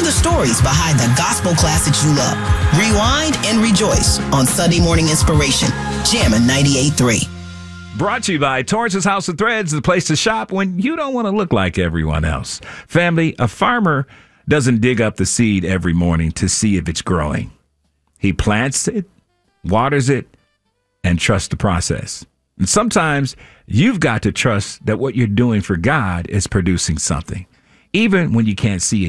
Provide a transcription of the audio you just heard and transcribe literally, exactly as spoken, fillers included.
the stories behind the gospel classics you love. Rewind and rejoice on Sunday Morning Inspiration, Jammin' ninety-eight point three. Brought to you by Torrance's House of Threads, the place to shop when you don't want to look like everyone else. Family, a farmer doesn't dig up the seed every morning to see if it's growing. He plants it, waters it, and trusts the process. And sometimes you've got to trust that what you're doing for God is producing something, even when you can't see it